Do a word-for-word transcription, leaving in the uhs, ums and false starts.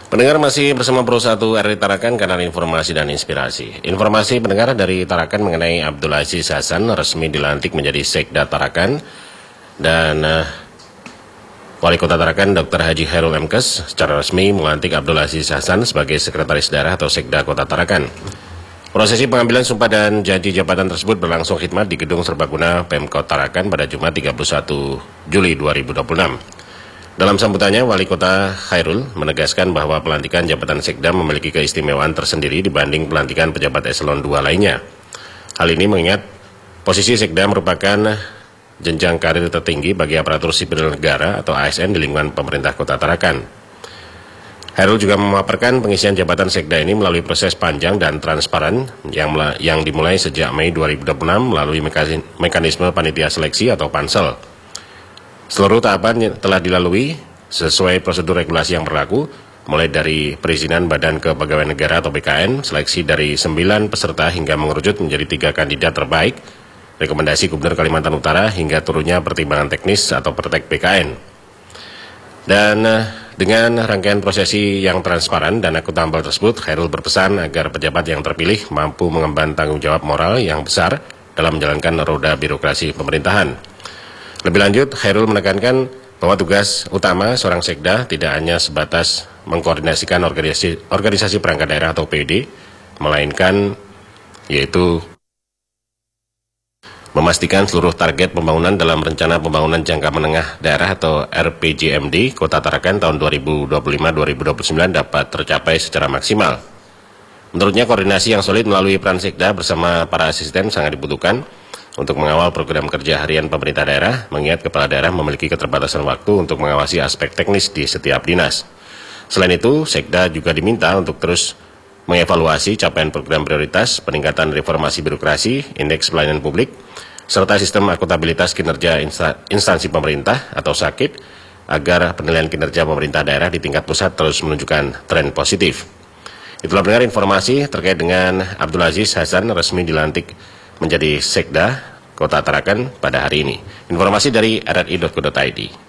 Pendengar masih bersama Pro satu R I Tarakan, kanal informasi dan inspirasi. Informasi pendengar dari Tarakan mengenai Abdul Aziz Hasan resmi dilantik menjadi Sekda Tarakan. Dan uh, Wali Kota Tarakan Doktor Haji Khairul Menkes secara resmi melantik Abdul Aziz Hasan sebagai Sekretaris Daerah atau Sekda Kota Tarakan. Prosesi pengambilan sumpah dan janji jabatan tersebut berlangsung khidmat di Gedung Serbaguna Pemkot Tarakan pada Jumat tiga puluh satu Juli dua ribu dua puluh enam. Dalam sambutannya, Wali Kota Khairul menegaskan bahwa pelantikan jabatan Sekda memiliki keistimewaan tersendiri dibanding pelantikan pejabat eselon dua lainnya. Hal ini mengingat posisi Sekda merupakan jenjang karir tertinggi bagi aparatur sipil negara atau A S N di lingkungan pemerintah Kota Tarakan. Khairul juga memaparkan pengisian jabatan Sekda ini melalui proses panjang dan transparan yang, yang dimulai sejak Mei dua ribu dua puluh enam melalui mekanisme panitia seleksi atau pansel. Seluruh tahapan telah dilalui sesuai prosedur regulasi yang berlaku, mulai dari perizinan Badan Kepegawaian Negara atau B K N, seleksi dari sembilan peserta hingga mengerucut menjadi tiga kandidat terbaik, rekomendasi Gubernur Kalimantan Utara hingga turunnya pertimbangan teknis atau pertek B K N. Dan dengan rangkaian prosesi yang transparan dan akuntabel tersebut, Khairul berpesan agar pejabat yang terpilih mampu mengemban tanggung jawab moral yang besar dalam menjalankan roda birokrasi pemerintahan. Lebih lanjut, Khairul menekankan bahwa tugas utama seorang Sekda tidak hanya sebatas mengkoordinasikan organisasi, organisasi perangkat daerah atau P D, melainkan yaitu memastikan seluruh target pembangunan dalam Rencana Pembangunan Jangka Menengah Daerah atau R P J M D Kota Tarakan tahun dua ribu dua puluh lima sampai dua ribu dua puluh sembilan dapat tercapai secara maksimal. Menurutnya, koordinasi yang solid melalui peran Sekda bersama para asisten sangat dibutuhkan untuk mengawal program kerja harian pemerintah daerah, mengingat kepala daerah memiliki keterbatasan waktu untuk mengawasi aspek teknis di setiap dinas. Selain itu, Sekda juga diminta untuk terus mengevaluasi capaian program prioritas, peningkatan reformasi birokrasi, indeks pelayanan publik, serta sistem akuntabilitas kinerja insta instansi pemerintah atau SAKIP, agar penilaian kinerja pemerintah daerah di tingkat pusat terus menunjukkan tren positif. Itulah pendengar informasi terkait dengan Abdul Aziz Hasan resmi dilantik menjadi Sekda Kota Tarakan pada hari ini. Informasi dari r r i dot co dot i d.